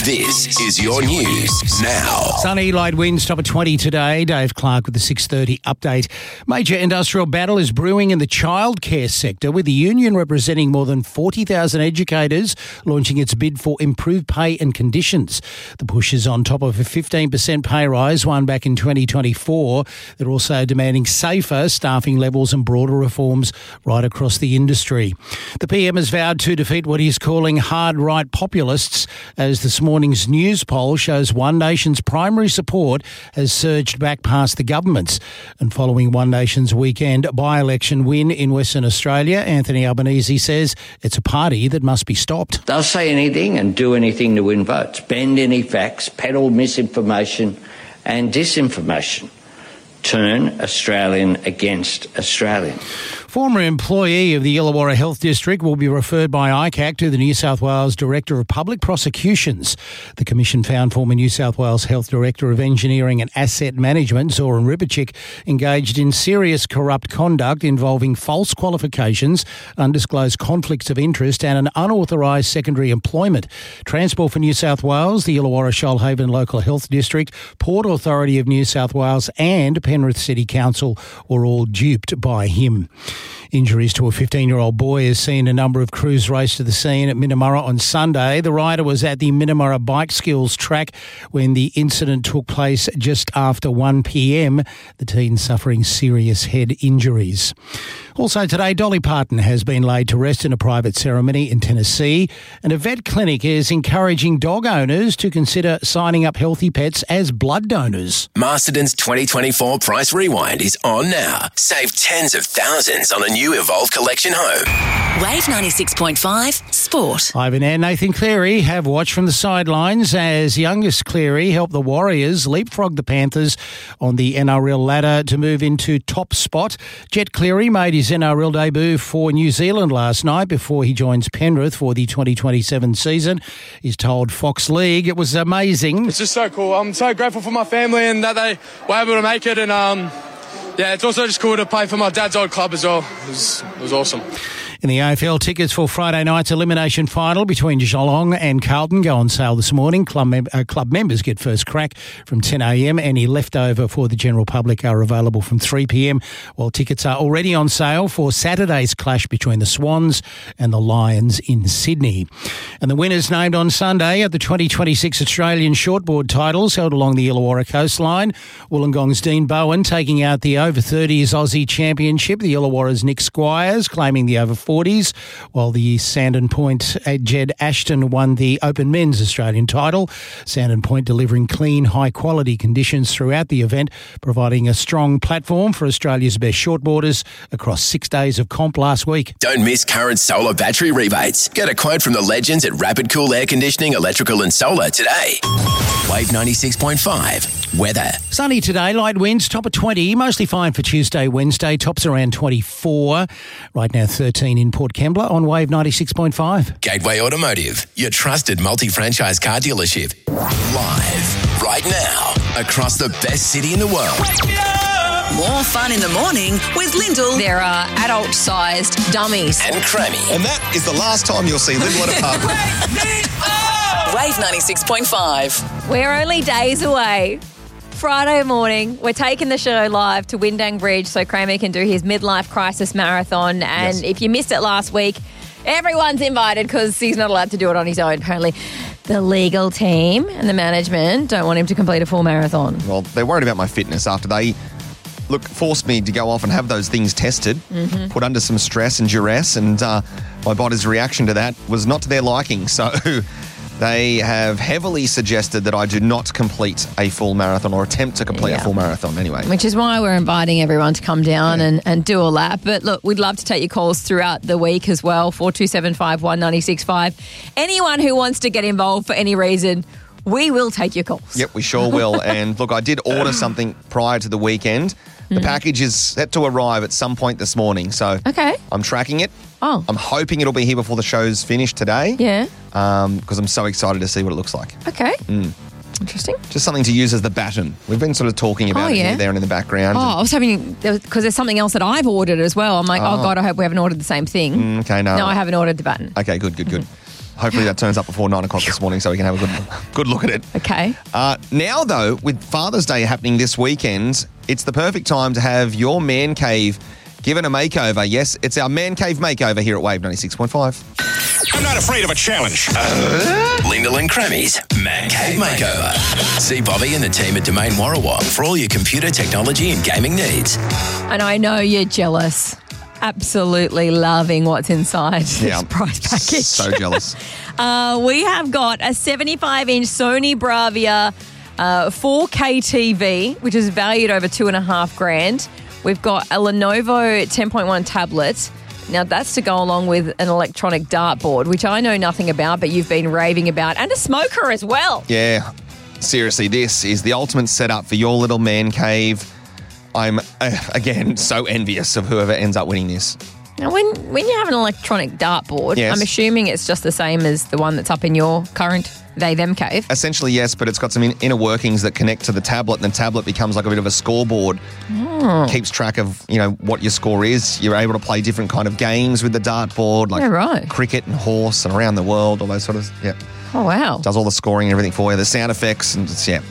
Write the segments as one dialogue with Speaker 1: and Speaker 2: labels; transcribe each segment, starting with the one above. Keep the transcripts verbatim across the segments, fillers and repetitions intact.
Speaker 1: This is your news now.
Speaker 2: Sunny, light winds, top of twenty today. Dave Clark with the six thirty update. Major industrial battle is brewing in the childcare sector, with the union representing more than forty thousand educators launching its bid for improved pay and conditions. The push is on top of a fifteen percent pay rise won back in twenty twenty-four. They're also demanding safer staffing levels and broader reforms right across the industry. The P M has vowed to defeat what he's calling hard right populists, as this morning's news poll shows One Nation's primary support has surged back past the government's. And following One Nation's weekend by-election win in Western Australia, Anthony Albanese says it's a party that must be stopped.
Speaker 3: They'll say anything and do anything to win votes, bend any facts, peddle misinformation and disinformation, turn Australian against Australian.
Speaker 2: Former employee of the Illawarra Health District will be referred by I C A C to the New South Wales Director of Public Prosecutions. The Commission found former New South Wales Health Director of Engineering and Asset Management, Zoran Ribicic, engaged in serious corrupt conduct involving false qualifications, undisclosed conflicts of interest and an unauthorised secondary employment. Transport for New South Wales, the Illawarra Shoalhaven Local Health District, Port Authority of New South Wales and Penrith City Council were all duped by him. Injuries to a fifteen-year-old boy has seen a number of crews race to the scene at Minamurra on Sunday. The rider was at the Minamurra Bike Skills track when the incident took place just after one p.m. The teen suffering serious head injuries. Also today, Dolly Parton has been laid to rest in a private ceremony in Tennessee, and a vet clinic is encouraging dog owners to consider signing up healthy pets as blood donors.
Speaker 1: Masterton's twenty twenty-four Price Rewind is on now. Save tens of thousands on a new Evolve Collection home.
Speaker 4: Wave ninety-six point five Sport.
Speaker 2: Ivan and Nathan Cleary have watched from the sidelines as youngest Cleary helped the Warriors leapfrog the Panthers on the N R L ladder to move into top spot. Jet Cleary made his N R L debut for New Zealand last night before he joins Penrith for the twenty twenty-seven season. He's told Fox League it was amazing.
Speaker 5: It's just so cool. I'm so grateful for my family and that they were able to make it, and um, yeah, it's also just cool to play for my dad's old club as well. It was, it was awesome.
Speaker 2: In the A F L, tickets for Friday night's elimination final between Geelong and Carlton go on sale this morning. Club, mem- uh, club members get first crack from ten a.m. Any leftover for the general public are available from three p.m, while tickets are already on sale for Saturday's clash between the Swans and the Lions in Sydney. And the winners named on Sunday at the twenty twenty-six Australian shortboard titles held along the Illawarra coastline. Wollongong's Dean Bowen taking out the over thirties Aussie Championship. The Illawarra's Nick Squires claiming the over forties, while the Sandon Point Jed Ashton won the Open Men's Australian title. Sandon Point delivering clean, high-quality conditions throughout the event, providing a strong platform for Australia's best shortboarders across six days of comp last week.
Speaker 1: Don't miss current solar battery rebates. Get a quote from the legends at Rapid Cool Air Conditioning, Electrical and Solar today. Wave ninety-six point five. Weather.
Speaker 2: Sunny today, light winds, top of twenty, mostly fine for Tuesday, Wednesday, tops around twenty-four. Right now thirteen in Port Kembla on Wave ninety-six point five.
Speaker 1: Gateway Automotive, your trusted multi-franchise car dealership. Live, right now, across the best city in the world.
Speaker 4: More fun in the morning with Lyndall.
Speaker 6: There are adult-sized dummies.
Speaker 1: And Crammy.
Speaker 7: And that is the last time you'll see Lyndall at a pub.
Speaker 4: Wave ninety-six point five.
Speaker 6: We're only days away. Friday morning, we're taking the show live to Windang Bridge so Kramer can do his midlife crisis marathon. And
Speaker 7: Yes.
Speaker 6: if you missed it last week, everyone's invited because he's not allowed to do it on his own. Apparently, the legal team and the management don't want him to complete a full marathon.
Speaker 7: Well, they're worried about my fitness after they, look, forced me to go off and have those things tested, mm-hmm. put under some stress and duress, and uh, my body's reaction to that was not to their liking. So they have heavily suggested that I do not complete a full marathon or attempt to complete
Speaker 6: Yeah.
Speaker 7: a full marathon anyway.
Speaker 6: Which is why we're inviting everyone to come down
Speaker 7: Yeah.
Speaker 6: and, and do a lap. But look, we'd love to take your calls throughout the week as well, four two seven five, one nine six five. Anyone who wants to get involved for any reason, we will take your calls.
Speaker 7: Yep, we sure will. And look, I did order something prior to the weekend. The package is set to arrive at some point this morning. So
Speaker 6: Okay.
Speaker 7: I'm tracking it.
Speaker 6: Oh.
Speaker 7: I'm hoping it'll be here before the show's finished today.
Speaker 6: Yeah.
Speaker 7: Um, because I'm so excited to see what it looks like.
Speaker 6: Okay. Interesting.
Speaker 7: Just something to use as the baton. We've been sort of talking about
Speaker 6: Oh,
Speaker 7: it
Speaker 6: yeah.
Speaker 7: here, there, and in the background.
Speaker 6: Oh, I was hoping, because there's something else that I've ordered as well. I'm like, oh, God, I hope we haven't ordered the same thing.
Speaker 7: Mm, okay, no.
Speaker 6: No, I haven't ordered the button.
Speaker 7: Okay, good, good, good. Hopefully that turns up before nine o'clock this morning so we can have a good good look at it.
Speaker 6: Okay.
Speaker 7: Uh, now, though, with Father's Day happening this weekend, it's the perfect time to have your man cave given a makeover. Yes, it's our man cave makeover here at Wave ninety-six point five.
Speaker 8: I'm not afraid of a challenge.
Speaker 1: Uh, Lyndall and Crammy's Man Cave Makeover. See Bobby and the team at Domain Warrawong for all your computer technology and gaming needs.
Speaker 6: And I know you're jealous. Absolutely loving what's inside
Speaker 7: Yeah,
Speaker 6: this prize package.
Speaker 7: So jealous.
Speaker 6: uh, we have got a seventy-five inch Sony Bravia uh, four K T V, which is valued over two and a half grand. We've got a Lenovo ten point one tablet. Now, that's to go along with an electronic dartboard, which I know nothing about, but you've been raving about, and a smoker as well.
Speaker 7: Yeah, seriously, this is the ultimate setup for your little man cave. I'm, uh, again, so envious of whoever ends up winning this.
Speaker 6: Now, when, when you have an electronic dartboard,
Speaker 7: Yes.
Speaker 6: I'm assuming it's just the same as the one that's up in your current they-them cave.
Speaker 7: Essentially, yes, but it's got some in- inner workings that connect to the tablet, and the tablet becomes like a bit of a scoreboard.
Speaker 6: Oh.
Speaker 7: Keeps track of, you know, what your score is. You're able to play different kind of games with the dartboard, like
Speaker 6: Yeah, right.
Speaker 7: cricket and horse and around the world, all those sort of, yeah.
Speaker 6: Oh, wow.
Speaker 7: Does all the scoring and everything for you, the sound effects, and it's, yeah.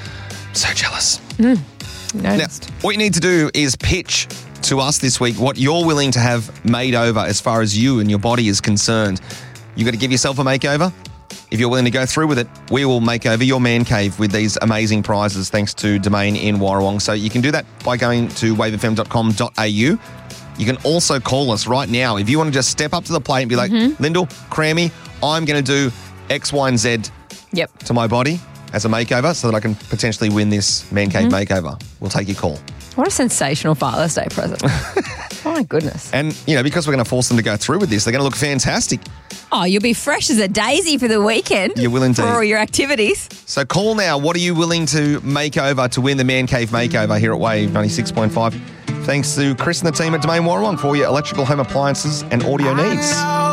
Speaker 7: So jealous. Now,
Speaker 6: Noticed.
Speaker 7: what you need to do is pitch to us this week what you're willing to have made over as far as you and your body is concerned. You got to give yourself a makeover. If you're willing to go through with it, we will make over your man cave with these amazing prizes thanks to Domain in Warrawong. So you can do that by going to wave f m dot com dot a u. You can also call us right now if you want to just step up to the plate and be like, Lyndall, Crammy, I'm going to do X, Y, and Z
Speaker 6: Yep.
Speaker 7: to my body as a makeover so that I can potentially win this man cave makeover. We'll take your call.
Speaker 6: What a sensational Father's Day present. My goodness.
Speaker 7: And, you know, because we're going to force them to go through with this, they're going to look fantastic.
Speaker 6: Oh, you'll be fresh as a daisy for the weekend.
Speaker 7: You will indeed.
Speaker 6: For all your activities.
Speaker 7: So call now. What are you willing to make over to win the Man Cave Makeover here at Wave ninety-six point five? Thanks to Chris and the team at Domain Warrawong for all your electrical home appliances and audio needs.